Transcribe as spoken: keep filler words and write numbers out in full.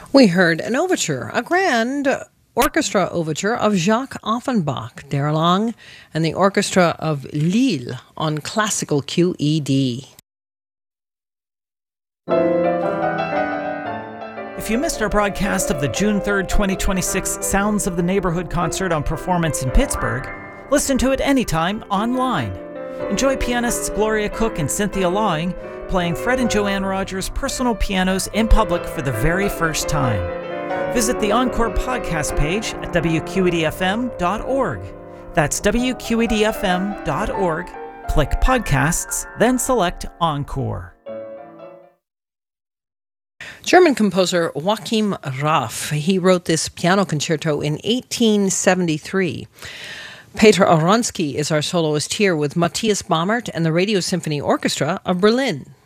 We heard an overture, a grand orchestra overture of Jacques Offenbach, Derelong, and the Orchestra of Lille on classical Q E D. If you missed our broadcast of the June third, twenty twenty-six Sounds of the Neighborhood concert on Performance in Pittsburgh, listen to it anytime online. Enjoy pianists Gloria Cook and Cynthia Lawing playing Fred and Joanne Rogers' personal pianos in public for the very first time. Visit the Encore podcast page at W Q E D F M dot org. That's W Q E D F M dot org. Click Podcasts, then select Encore. German composer Joachim Raff, he wrote this piano concerto in eighteen seventy-three. Peter Aronsky is our soloist here with Matthias Baumert and the Radio Symphony Orchestra of Berlin.